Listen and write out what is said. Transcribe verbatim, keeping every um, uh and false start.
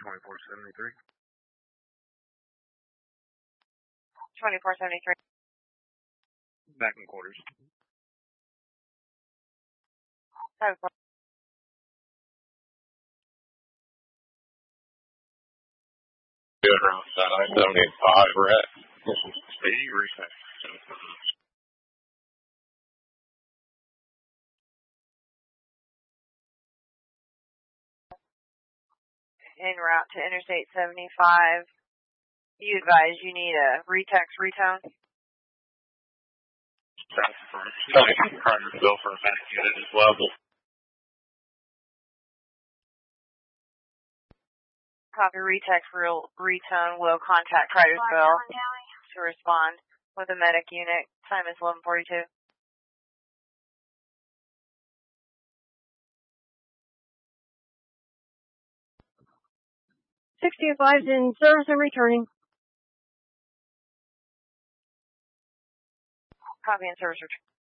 twenty-four seventy-three. twenty-four seventy-three. Back in quarters. Five, four. Good around nine seventy-five, we're at Speedy reset. En route to Interstate seventy-five. You advise you need a retext retone. South from Cartersville for a medic unit as well. Copy retext real retone will contact Cartersville to respond with a medic unit. Time is eleven forty-two. sixty-five in service and returning. Copy and service return.